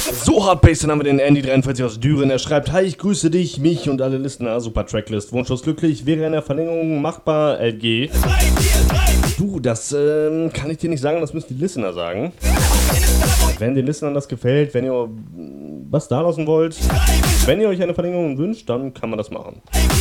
So hart Bass, dann haben wir den Andy 43 aus Düren. Er schreibt: Hi, ich grüße dich, mich und alle Listener. Super Tracklist. Wunschlos glücklich. Wäre in der Verlängerung machbar. LG. Du, das kann ich dir nicht sagen, das müssen die Listener sagen. Wenn den Listenern das gefällt, wenn ihr was da lassen wollt, wenn ihr euch eine Verlängerung wünscht, dann kann man das machen.